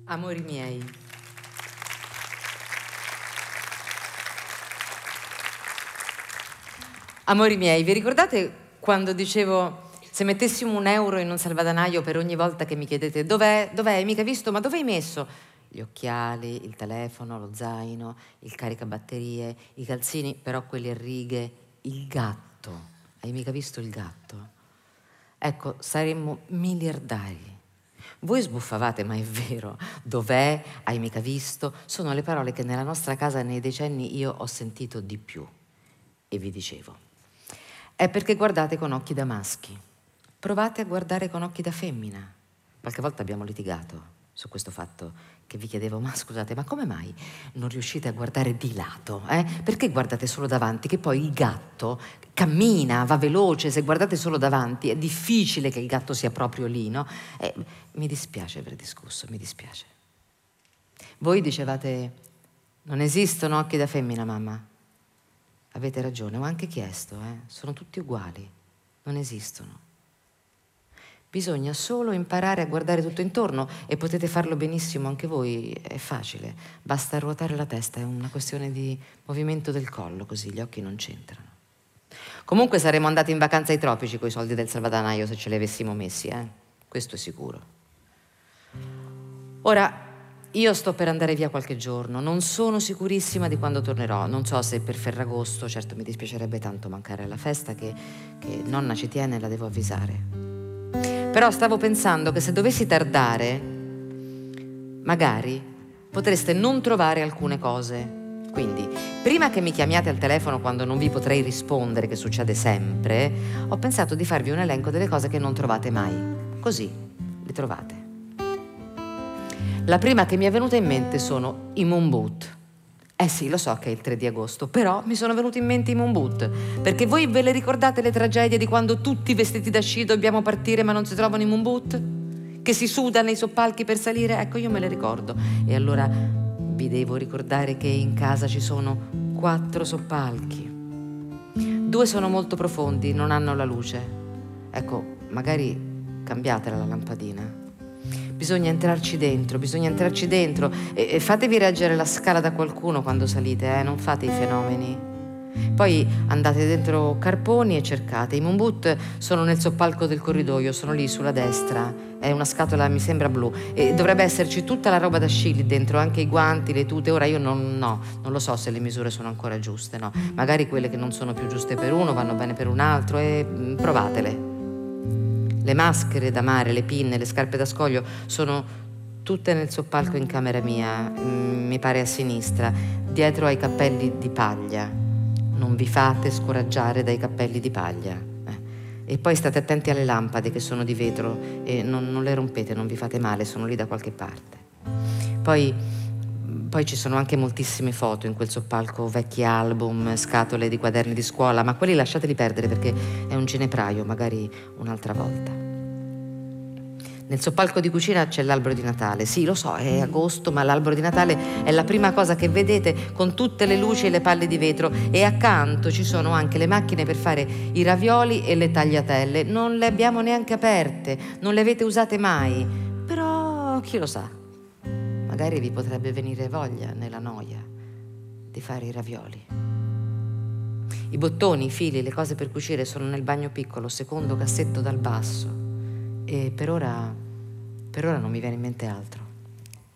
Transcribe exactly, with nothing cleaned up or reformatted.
Amori miei. Amori miei, vi ricordate quando dicevo se mettessimo un euro in un salvadanaio per ogni volta che mi chiedete dov'è, dov'è, hai mica visto, ma dove hai messo? Gli occhiali, il telefono, lo zaino, il caricabatterie, i calzini, però quelli a righe, il gatto. Hai mica visto il gatto? Ecco, saremmo miliardari. Voi sbuffavate, ma è vero. Dov'è? Hai mica visto? Sono le parole che nella nostra casa nei decenni io ho sentito di più. E vi dicevo. È perché guardate con occhi da maschi. Provate a guardare con occhi da femmina. Qualche volta abbiamo litigato su questo fatto che vi chiedevo, ma scusate, ma come mai non riuscite a guardare di lato? Eh? Perché guardate solo davanti? Che poi il gatto cammina, va veloce, se guardate solo davanti è difficile che il gatto sia proprio lì, no? Eh, mi dispiace aver discusso, mi dispiace. Voi dicevate, non esistono occhi da femmina, mamma. Avete ragione, ho anche chiesto, eh? Sono tutti uguali, non esistono. Bisogna solo imparare a guardare tutto intorno e potete farlo benissimo anche voi, è facile. Basta ruotare la testa, è una questione di movimento del collo, così gli occhi non c'entrano. Comunque saremmo andati in vacanza ai tropici coi soldi del salvadanaio se ce li avessimo messi, eh? Questo è sicuro. Ora, io sto per andare via qualche giorno, non sono sicurissima di quando tornerò, non so se per Ferragosto, certo mi dispiacerebbe tanto mancare alla festa che, che nonna ci tiene e la devo avvisare. Però stavo pensando che se dovessi tardare, magari potreste non trovare alcune cose. Quindi, prima che mi chiamiate al telefono quando non vi potrei rispondere, che succede sempre, ho pensato di farvi un elenco delle cose che non trovate mai. Così le trovate. La prima che mi è venuta in mente sono i moon boot. Eh sì, lo so che è il tre di agosto, però mi sono venuti in mente i moon boot. Perché voi ve le ricordate le tragedie di quando tutti vestiti da sci dobbiamo partire ma non si trovano i moon boot? Che si suda nei soppalchi per salire? Ecco, io me le ricordo. E allora vi devo ricordare che in casa ci sono quattro soppalchi. Due sono molto profondi, non hanno la luce. Ecco, magari cambiatela la lampadina. Bisogna entrarci dentro, bisogna entrarci dentro e, e fatevi reggere la scala da qualcuno quando salite, eh? Non fate i fenomeni. Poi andate dentro carponi e cercate. I moon boot sono nel soppalco del corridoio, sono lì sulla destra. È una scatola, mi sembra blu. E dovrebbe esserci tutta la roba da sci lì dentro, anche i guanti, le tute. Ora io non, no, non lo so se le misure sono ancora giuste, no. Magari quelle che non sono più giuste per uno vanno bene per un altro e mh, provatele. Le maschere da mare, le pinne, le scarpe da scoglio sono tutte nel soppalco in camera mia, mi pare a sinistra, dietro ai cappelli di paglia. Non vi fate scoraggiare dai cappelli di paglia. Eh. E poi state attenti alle lampade che sono di vetro e non, non le rompete, non vi fate male, sono lì da qualche parte. Poi, poi ci sono anche moltissime foto in quel soppalco, vecchi album, scatole di quaderni di scuola, ma quelli lasciateli perdere perché è un ginepraio, magari un'altra volta. Nel soppalco di cucina c'è l'albero di Natale. Sì, lo so, è agosto, ma l'albero di Natale è la prima cosa che vedete con tutte le luci e le palle di vetro. E accanto ci sono anche le macchine per fare i ravioli e le tagliatelle. Non le abbiamo neanche aperte, non le avete usate mai. Però, chi lo sa, magari vi potrebbe venire voglia, nella noia, di fare i ravioli. I bottoni, i fili, le cose per cucire sono nel bagno piccolo, secondo cassetto dal basso. E per ora, per ora non mi viene in mente altro.